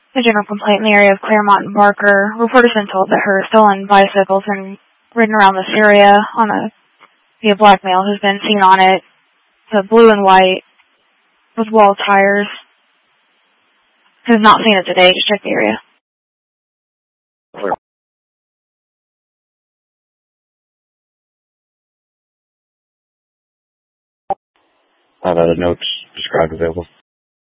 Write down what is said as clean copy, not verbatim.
The general complaint in the area of Claremont and Barker. Reporters have been told that her stolen bicycles and ridden around this area via blackmail has been seen on it. The blue and white with wall tires. Has not seen it today. Just check the area. Notes described available.